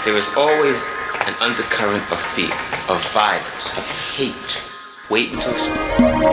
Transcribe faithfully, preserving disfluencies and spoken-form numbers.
there is always an undercurrent of fear, of violence, of hate, waiting to explode.